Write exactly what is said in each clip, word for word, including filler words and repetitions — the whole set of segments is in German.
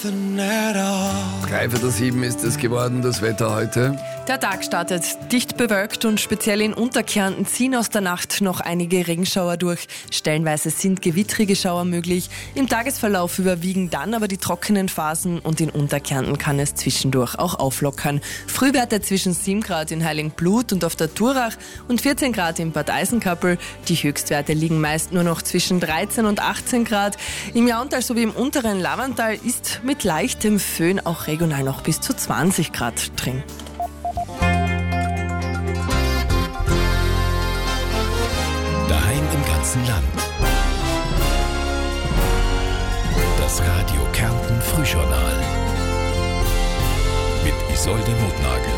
Drei Viertel sieben ist es geworden, das Wetter heute. Der Tag startet dicht bewölkt und speziell in Unterkärnten ziehen aus der Nacht noch einige Regenschauer durch. Stellenweise sind gewittrige Schauer möglich. Im Tagesverlauf überwiegen dann aber die trockenen Phasen und in Unterkärnten kann es zwischendurch auch auflockern. Frühwerte zwischen sieben Grad in Heiligenblut und auf der Turach und vierzehn Grad in Bad Eisenkappel. Die Höchstwerte liegen meist nur noch zwischen dreizehn und achtzehn Grad. Im Jauntal sowie im unteren Lavantal ist mit leichtem Föhn auch regional noch bis zu zwanzig Grad drin. Daheim im ganzen Land. Das Radio Kärnten Frühjournal mit Isolde Notnagel.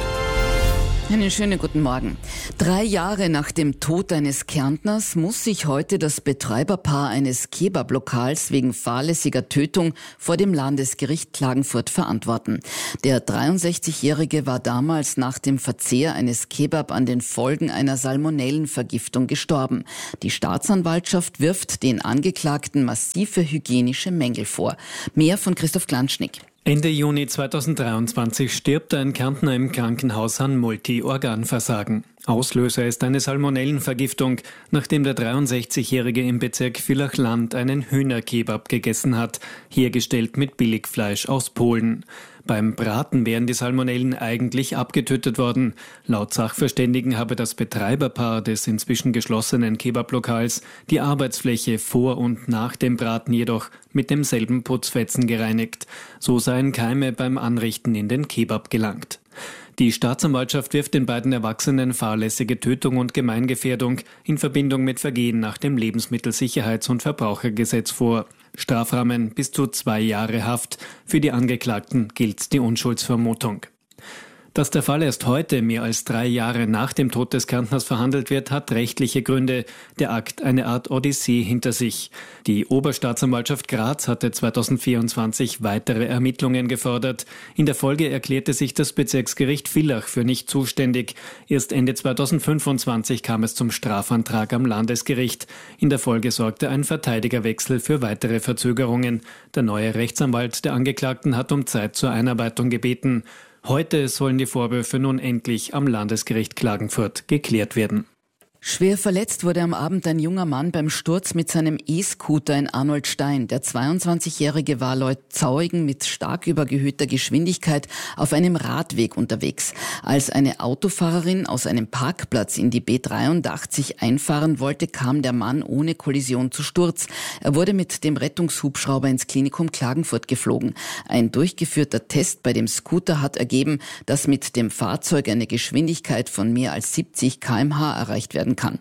Einen schönen guten Morgen. Drei Jahre nach dem Tod eines Kärntners muss sich heute das Betreiberpaar eines Kebablokals wegen fahrlässiger Tötung vor dem Landesgericht Klagenfurt verantworten. Der dreiundsechzigjährige war damals nach dem Verzehr eines Kebab an den Folgen einer Salmonellenvergiftung gestorben. Die Staatsanwaltschaft wirft den Angeklagten massive hygienische Mängel vor. Mehr von Christoph Glanschnick. Ende Juni zweitausenddreiundzwanzig stirbt ein Kärntner im Krankenhaus an Multiorganversagen. Auslöser ist eine Salmonellenvergiftung, nachdem der dreiundsechzigjährige im Bezirk Villach-Land einen Hühnerkebab gegessen hat, hergestellt mit Billigfleisch aus Polen. Beim Braten wären die Salmonellen eigentlich abgetötet worden. Laut Sachverständigen habe das Betreiberpaar des inzwischen geschlossenen Kebablokals die Arbeitsfläche vor und nach dem Braten jedoch mit demselben Putzfetzen gereinigt. So seien Keime beim Anrichten in den Kebab gelangt. Die Staatsanwaltschaft wirft den beiden Erwachsenen fahrlässige Tötung und Gemeingefährdung in Verbindung mit Vergehen nach dem Lebensmittelsicherheits- und Verbrauchergesetz vor. Strafrahmen bis zu zwei Jahre Haft. Für die Angeklagten gilt die Unschuldsvermutung. Dass der Fall erst heute, mehr als drei Jahre nach dem Tod des Kärntners, verhandelt wird, hat rechtliche Gründe. Der Akt eine Art Odyssee hinter sich. Die Oberstaatsanwaltschaft Graz hatte zweitausendvierundzwanzig weitere Ermittlungen gefordert. In der Folge erklärte sich das Bezirksgericht Villach für nicht zuständig. Erst Ende zweitausendfünfundzwanzig kam es zum Strafantrag am Landesgericht. In der Folge sorgte ein Verteidigerwechsel für weitere Verzögerungen. Der neue Rechtsanwalt der Angeklagten hat um Zeit zur Einarbeitung gebeten. Heute sollen die Vorwürfe nun endlich am Landesgericht Klagenfurt geklärt werden. Schwer verletzt wurde am Abend ein junger Mann beim Sturz mit seinem E-Scooter in Arnoldstein. Der zweiundzwanzigjährige war laut Zeugen mit stark überhöhter Geschwindigkeit auf einem Radweg unterwegs. Als eine Autofahrerin aus einem Parkplatz in die B dreiundachtzig einfahren wollte, kam der Mann ohne Kollision zu Sturz. Er wurde mit dem Rettungshubschrauber ins Klinikum Klagenfurt geflogen. Ein durchgeführter Test bei dem Scooter hat ergeben, dass mit dem Fahrzeug eine Geschwindigkeit von mehr als siebzig Kilometer pro Stunde erreicht werden kann.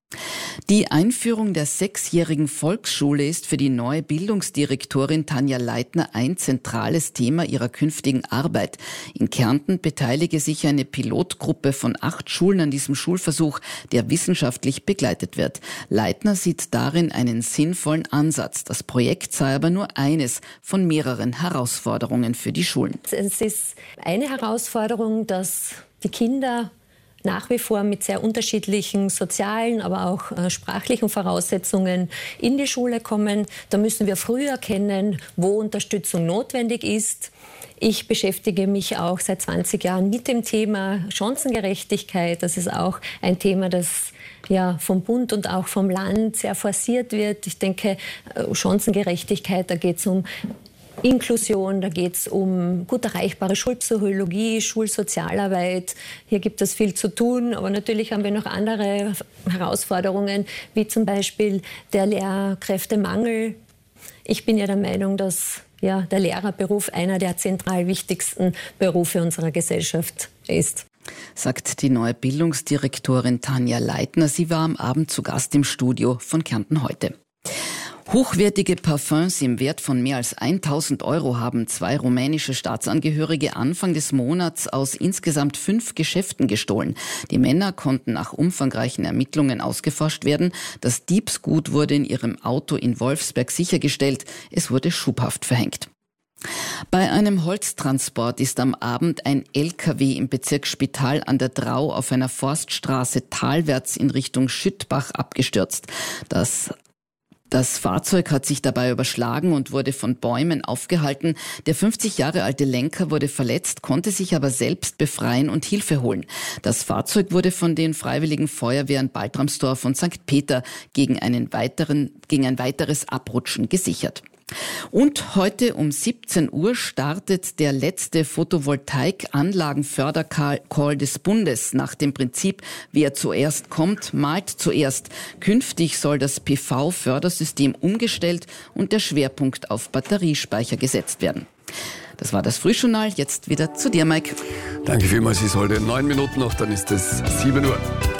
Die Einführung der sechsjährigen Volksschule ist für die neue Bildungsdirektorin Tanja Leitner ein zentrales Thema ihrer künftigen Arbeit. In Kärnten beteilige sich eine Pilotgruppe von acht Schulen an diesem Schulversuch, der wissenschaftlich begleitet wird. Leitner sieht darin einen sinnvollen Ansatz. Das Projekt sei aber nur eines von mehreren Herausforderungen für die Schulen. Es ist eine Herausforderung, dass die Kinder nach wie vor mit sehr unterschiedlichen sozialen, aber auch äh, sprachlichen Voraussetzungen in die Schule kommen. Da müssen wir früh erkennen, wo Unterstützung notwendig ist. Ich beschäftige mich auch seit zwanzig Jahren mit dem Thema Chancengerechtigkeit. Das ist auch ein Thema, das ja vom Bund und auch vom Land sehr forciert wird. Ich denke, äh, Chancengerechtigkeit, da geht es um Inklusion, da geht es um gut erreichbare Schulpsychologie, Schulsozialarbeit. Hier gibt es viel zu tun, aber natürlich haben wir noch andere Herausforderungen, wie zum Beispiel der Lehrkräftemangel. Ich bin ja der Meinung, dass ja, der Lehrerberuf einer der zentral wichtigsten Berufe unserer Gesellschaft ist. Sagt die neue Bildungsdirektorin Tanja Leitner. Sie war am Abend zu Gast im Studio von Kärnten heute. Hochwertige Parfums im Wert von mehr als tausend Euro haben zwei rumänische Staatsangehörige Anfang des Monats aus insgesamt fünf Geschäften gestohlen. Die Männer konnten nach umfangreichen Ermittlungen ausgeforscht werden. Das Diebsgut wurde in ihrem Auto in Wolfsberg sichergestellt. Es wurde Schubhaft verhängt. Bei einem Holztransport ist am Abend ein L K W im Bezirk Spital an der Drau auf einer Forststraße talwärts in Richtung Schüttbach abgestürzt. Das Das Fahrzeug hat sich dabei überschlagen und wurde von Bäumen aufgehalten. Der fünfzig Jahre alte Lenker wurde verletzt, konnte sich aber selbst befreien und Hilfe holen. Das Fahrzeug wurde von den Freiwilligen Feuerwehren Baltramsdorf und Sankt Peter gegen einen weiteren, gegen ein weiteres Abrutschen gesichert. Und heute um siebzehn Uhr startet der letzte Photovoltaik-Anlagenfördercall des Bundes nach dem Prinzip, wer zuerst kommt, malt zuerst. Künftig soll das P V-Fördersystem umgestellt und der Schwerpunkt auf Batteriespeicher gesetzt werden. Das war das Frühjournal. Jetzt wieder zu dir, Mike. Danke vielmals, Isolde. Neun Minuten noch, dann ist es sieben Uhr.